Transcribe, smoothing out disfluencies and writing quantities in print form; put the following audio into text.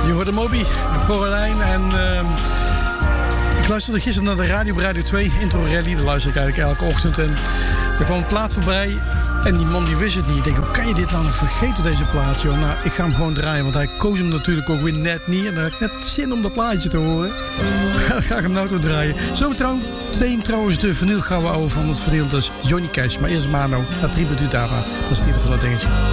Je hoorde Moby, Coraline en ik luisterde gisteren naar de radio op Radio 2, Intro Rally. Daar luister ik eigenlijk elke ochtend en er kwam een plaat voorbij en die man die wist het niet. Ik denk, hoe kan je dit nou nog vergeten, deze plaat, joh? Nou, ik ga hem gewoon draaien, want hij koos hem natuurlijk ook weer net niet. En dan heb ik net zin om dat plaatje te horen. Ga ik hem nou toch draaien. Zo trouwens de vinyl gaan we over van het verdeeld is Johnny Cash. Maar eerst Mano, dat tribute Dama. Dat is de titel van dat dingetje.